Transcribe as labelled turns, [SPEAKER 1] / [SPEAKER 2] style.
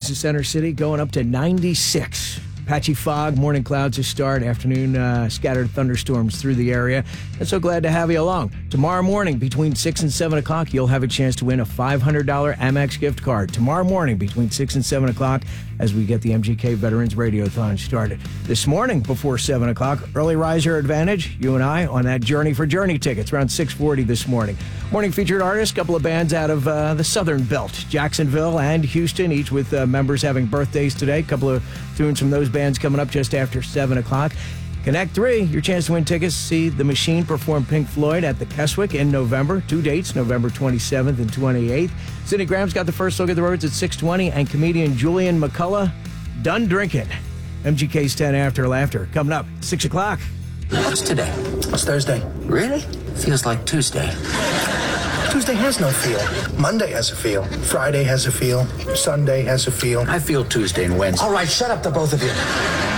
[SPEAKER 1] in Center City going up to 96. Patchy fog, morning clouds to start, afternoon scattered thunderstorms through the area. And so glad to have you along. Tomorrow morning between 6 and 7 o'clock, you'll have a chance to win a $500 Amex gift card. Tomorrow morning between 6 and 7 o'clock as we get the MGK Veterans Radiothon started. This morning before 7 o'clock, early riser advantage, you and I on that Journey for Journey tickets, around 6:40 this morning. Morning featured artists, couple of bands out of the Southern Belt, Jacksonville and Houston, each with members having birthdays today. Couple of tunes from those bands coming up just after 7 o'clock. Connect 3, your chance to win tickets to see The Machine perform Pink Floyd at the Keswick in November. 2 dates, November 27th and 28th. Sidney Graham's got the first look at the roads at 6:20, and comedian Julian McCullough, done drinking. MGK's 10 After Laughter coming up 6 o'clock.
[SPEAKER 2] What's today?
[SPEAKER 3] It's Thursday.
[SPEAKER 2] Really? Feels like Tuesday.
[SPEAKER 3] Tuesday has no feel. Monday has a feel. Friday has a feel. Sunday has a feel.
[SPEAKER 2] I feel Tuesday and Wednesday.
[SPEAKER 3] All right, shut up, the both of you.